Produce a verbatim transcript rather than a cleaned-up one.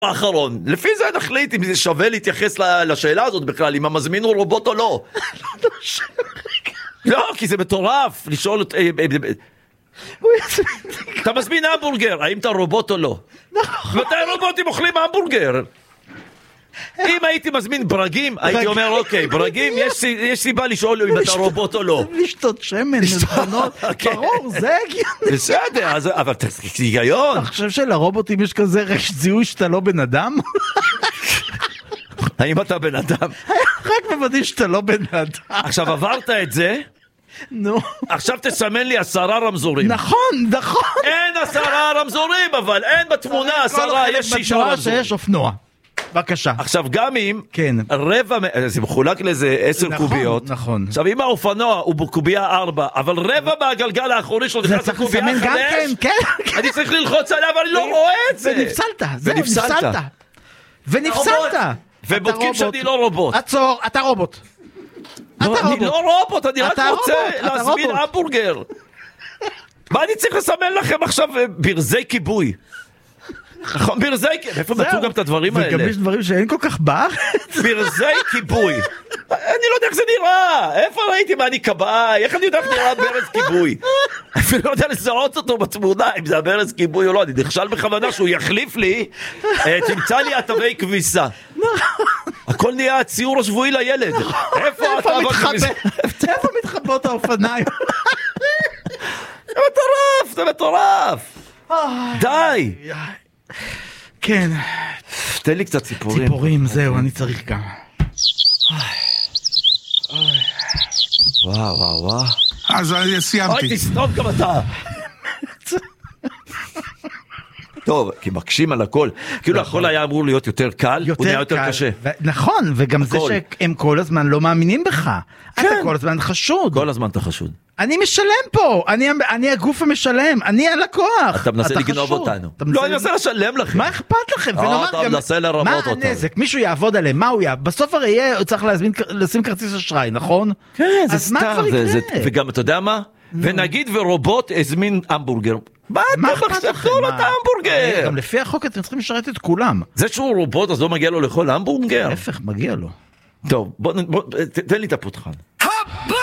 האחרון, לפי זה נחליט אם זה שווה להתייחס לשאלה הזאת בכלל, אם המזמין הוא רובוט או לא. לא, כי זה מטורף לשאול את... אתה מזמין המבורגר, האם אתה רובוט או לא? מתי רובוטים אוכלים המבורגר? אם הייתי מזמין ברגים, הייתי אומר, אוקיי, ברגים, יש סיבה לשאול אם אתה רובוט או לא. לשתות שמן, מזמנות, ברור, זה הגיוני. בסדר, אבל זה היגיון. אתה חושב שלרובוטים יש כזה רשת זיהוי שאתה לא בן אדם? האם אתה בן אדם? רק מוודאים שאתה לא בן אדם. עכשיו עברת את זה, נו. עכשיו תסמן לי עשרה רמזורים. נכון, נכון. אין עשרה רמזורים, אבל אין בתמונה עשרה, יש שישה רמזורים. שיש אופנוע. בבקשה. עכשיו גם אם כן. רבע, זה מחולק לאיזה עשר נכון, קוביות. נכון. עכשיו אם האופנוע הוא בקובייה ארבע, אבל רבע מהגלגל האחורי שלו נכנס לקובייה חמש, כן, כן. אני צריך ללחוץ עליו, אבל אני לא רואה את זה. ונפסלת, זהו, נפסלת. ונפסלת. ובודקים שאני לא רובוט. עצור, אתה רובוט. אני לא רובוט, אני רק רוצה להזמין המבורגר. מה אני צריך לסמן לכם עכשיו ברזי כיבוי? נכון, ברזי כיבוי. איפה מצאו גם את הדברים האלה? וגם יש דברים שאין כל כך בארץ. ברזי כיבוי. אני לא יודע איך זה נראה. איפה ראיתי מה אני קבעי? איך אני יודע איך נראה ברז כיבוי? אפילו לא יודע לזהות אותו בתמונה, אם זה הברז כיבוי או לא. אני נכשל בכוונה שהוא יחליף לי, תמצא לי עטבי כביסה. הכל נהיה ציור השבועי לילד. איפה איפה מתחבאות האופניים? זה מטורף, זה מטורף. די. כן. תן לי קצת ציפורים. ציפורים, זהו, אני צריך גם. וואו, וואו, וואו. אז סיימתי. אוי, תסתום גם אתה. טוב, כי מקשים על הכל. כאילו הכל היה אמור להיות יותר קל, הוא נהיה יותר קשה. נכון, וגם זה שהם כל הזמן לא מאמינים בך. אתה כל הזמן חשוד. כל הזמן אתה חשוד. אני משלם פה, אני הגוף המשלם, אני הלקוח. אתה מנסה לגנוב אותנו. לא, אני מנסה לשלם לכם. מה אכפת לכם? אתה מנסה לרמות אותנו. מה הנזק? מישהו יעבוד עליהם, מה הוא יעבוד? בסוף הרי יהיה, הוא צריך לשים כרטיס אשרה, נכון? כן, זה סתם. וגם אתה יודע מה? ונגיד ורובוט הזמין המבורגר. מה אתה מחשבתו לו את ההמבורגר? גם לפי החוק אתם צריכים לשרת את כולם. זה שהוא רובוט אז לא מגיע לו לאכול המבורגר? להפך, מגיע לו. טוב, בוא, תן לי את הפותחן.